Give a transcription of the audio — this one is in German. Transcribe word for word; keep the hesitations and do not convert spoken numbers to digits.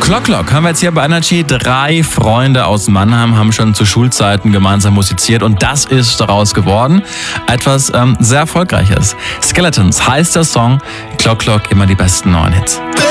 Clock Clock haben wir jetzt hier bei Energy. Drei Freunde aus Mannheim haben schon zu Schulzeiten gemeinsam musiziert und das ist daraus geworden. Etwas ähm, sehr Erfolgreiches. Skeletons heißt der Song. Clock Clock, immer die besten neuen Hits.